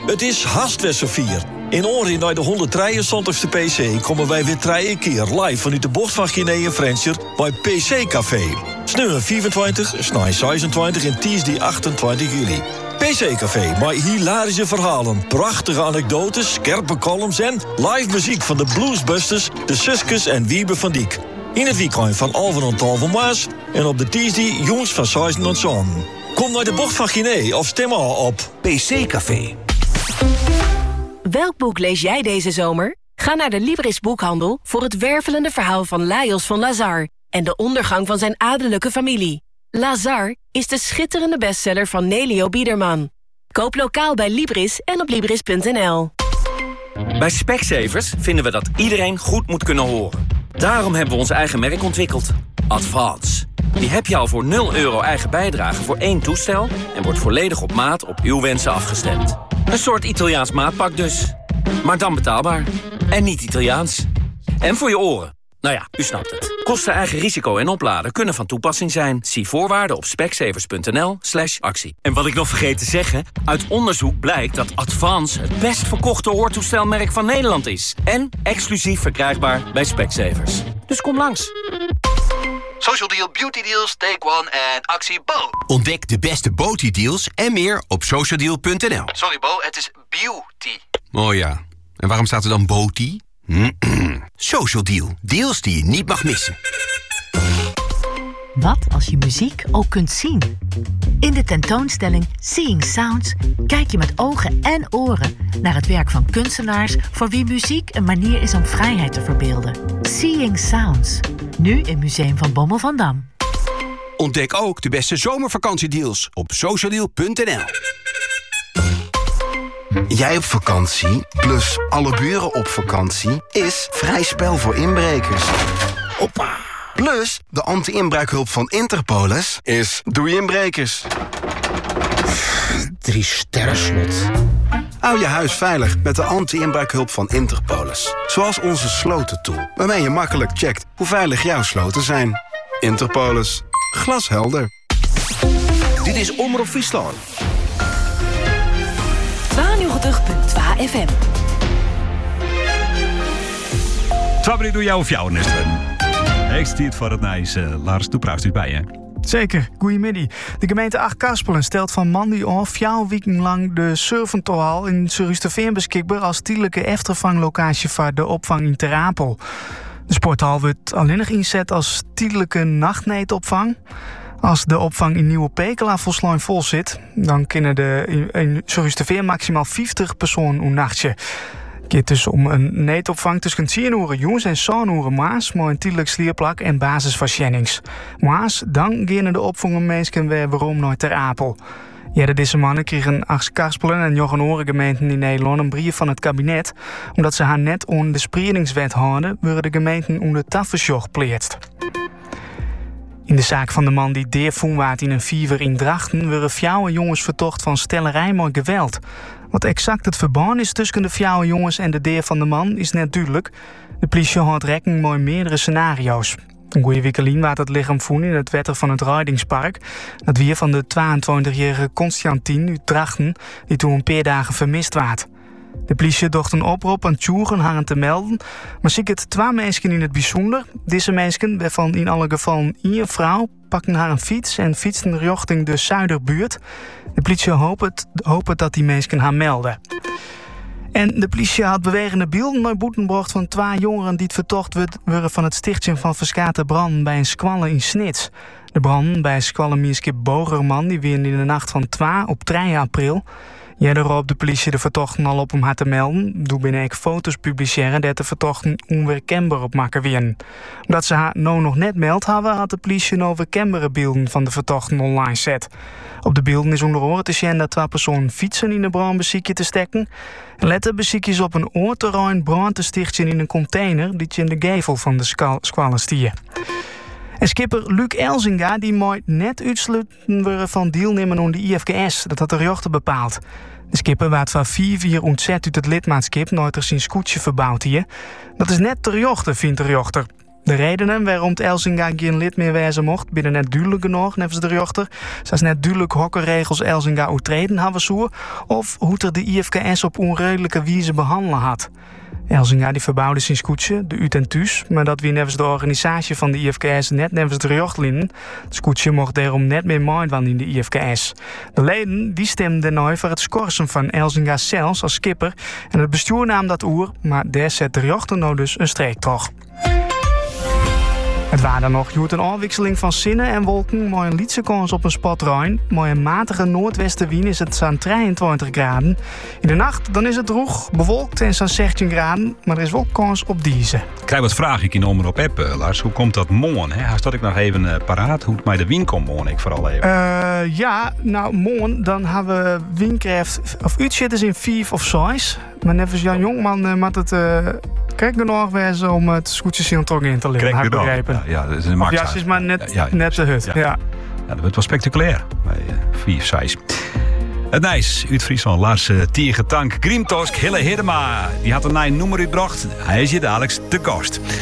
Het is haast Sofier. In oren naar de 173ste PC komen wij weer 3 keer live vanuit de bocht van Guinea en Frencher bij PC Café. Sneu 24, snij 26 en Tuesday 28 juli. PC Café, maar hilarische verhalen, prachtige anekdotes, scherpe columns en live muziek van de Bluesbusters, de Suskes en Wiebe van Diek. In het weekend van Alphen en Talven Maas en op de Tuesday jongens van 6 en Zon. Kom naar de bocht van Guinea of stem al op PC Café. Welk boek lees jij deze zomer? Ga naar de Libris Boekhandel voor het wervelende verhaal van Lajos van Lazar en de ondergang van zijn adellijke familie. Lazar is de schitterende bestseller van Nelio Biederman. Koop lokaal bij Libris en op Libris.nl. Bij Specsavers vinden we dat iedereen goed moet kunnen horen. Daarom hebben we ons eigen merk ontwikkeld. Advance. Die heb je al voor €0 eigen bijdrage voor 1 toestel en wordt volledig op maat op uw wensen afgestemd. Een soort Italiaans maatpak dus. Maar dan betaalbaar. En niet Italiaans. En voor je oren. Nou ja, u snapt het. Kosten, eigen risico en opladen kunnen van toepassing zijn. Zie voorwaarden op specsavers.nl/actie. En wat ik nog vergeet te zeggen, uit onderzoek blijkt dat Advance het best verkochte hoortoestelmerk van Nederland is. En exclusief verkrijgbaar bij Specsavers. Dus kom langs. Social Deal, Beauty Deals, Take One en actie Bo. Ontdek de beste Beauty deals en meer op socialdeal.nl. Sorry Bo, het is beauty. Oh ja, en waarom staat er dan Beauty? Social Deal, deals die je niet mag missen. Wat als je muziek ook kunt zien? In de tentoonstelling Seeing Sounds kijk je met ogen en oren naar het werk van kunstenaars voor wie muziek een manier is om vrijheid te verbeelden. Seeing Sounds, nu in Museum van Bommel van Dam. Ontdek ook de beste zomervakantiedeals op socialdeal.nl. Jij op vakantie, plus alle buren op vakantie, is vrij spel voor inbrekers. Hoppa! Plus, de anti-inbraakhulp van Interpolis is doei inbrekers. 3 sterren slot. Hou je huis veilig met de anti-inbraakhulp van Interpolis. Zoals onze slotentool, waarmee je makkelijk checkt hoe veilig jouw sloten zijn. Interpolis. Glashelder. Dit is Omroep Friesland. 92.2 FM. 2 minuten door jou of jou, Nesteren. Ik stiert voor het nice. Lars, doe praat bij, hè? Zeker, goeiemiddag. De gemeente Achtkarspelen stelt van maandag af 4 weken lang de Surventohal in Surhusterveen beschikbaar als tijdelijke eftervanglocatie voor de opvang in Ter Apel. De sporthal wordt alleen nog inzet als tijdelijke nachtneetopvang. Als de opvang in Nieuwe Pekela volslijn vol zit, dan kunnen in Surhusterveen maximaal 50 personen een nachtje. Het gaat dus om een neetopvang tussen 10 uur jongens en 7 uur maas, maar een tijdelijk slierplak en basisverschennings. Maas, dan gaan de opvangen mensen weer waarom naar Ter Apel. Ja, deze mannen kregen Achtkarspelen en nog een andere gemeenten in Nederland een brief van het kabinet. Omdat ze haar net onder de spreidingswet hadden, worden de gemeenten onder tafersjoch pleegd. In de zaak van de man die deervoenwaard in een fever in Drachten worden 4 jongens vertocht van stellerij met geweld. Wat exact het verband is tussen de 4 jongens en de deer van de man is net duidelijk. De politie houdt rekening met meerdere scenario's. Een goede week waard het lichaam vonden in het wetter van het Rijdingspark. Dat weer van de 22-jarige Constantin uit Drachten, die toen een paar dagen vermist werd. De politie docht een oproep aan tjoeren haar te melden, maar zie ik het 2 mensen in het bijzonder. Deze mensen, waarvan in alle gevallen 1 vrouw, pakten haar een fiets en fietsten richting de Zuiderbuurt. De politie hoopt dat die mensen haar melden. En de politie had bewegende beelden naar boetenbracht van 2 jongeren die het vertocht worden van het stichtje van verskate branden bij een squalle in Snits. De branden bij squalle Mierskip Bogerman die weer in de nacht van 2 op 3 april. Ja, daarop de politie de vertochten al op om haar te melden. Doe binnen ik foto's publiceren dat de vertochten onweerkenbaar op maken weer. Omdat ze haar nou nog net meld hadden, had de politie nou onweerkenbare beelden van de vertochten online zet. Op de beelden is onder oren te zien dat 2 personen fietsen in een brandbeziekje te stekken. En letten beziekjes op een oorterrein brand te stichten in een container die in de gevel van de squallen stier. En skipper Luc Elzinga die moet net uitsluiten worden van deelnemen aan de IFKS. Dat had de rechter bepaald. De skipper werd van 4 jaar ontzet uit het lidmaatschap nooit er zijn scootje verbouwd hier. Dat is net de rechter, vindt de rechter. De redenen waarom het Elzinga geen lid meer wezen mocht, binnen net duidelijk genoeg, nevens de rechter. Zoals net duidelijk hokkenregels Elzinga uittreden hebben zoer, of hoe er de IFKS op onredelijke wijze behandelen had. Elzinga die verbouwde zijn scootje, de Ut en Thuis, maar dat wie nevens de organisatie van de IFKS net nevens de rechtlijnen. Het scootje mocht daarom net meer meedoen in de IFKS. De leden die stemden nou voor het schorsen van Elzinga zelfs als skipper en het bestuur nam dat oer, maar daar zet de rechter nou dus een streek toch. Het waren dan nog een afwisseling van zinnen en wolken, met een lietse kans op een spatruin. Met een matige noordwestenwind is het zo'n 23 graden. In de nacht dan is het droog, bewolkt en zo'n 16 graden, maar er is wel kans op deze. Ik krijg wat vragen in de op app, Lars. Hoe komt dat morgen? Hij staat ik nog even paraat. Hoe het mij de wind komt morgen, ik vooral even. Ja, nou morgen dan hebben we windkracht of uitzitters in 5 of 6. Maar nevens Jan Jongman moet het... Kijk genoeg wezen om het scootjesziel toch in te liggen, heb ik begrepen. Ja, dat is een max. Ja, het is maar net de hut. Ja, dat wordt wel spectaculair bij 4, 6. Het nice, uit Friesland, Lars Tiergetank, Griemtosk, Hille Hiddema. Die had een nieuw nummer uitgebracht. Hij is hier dadelijk te gast.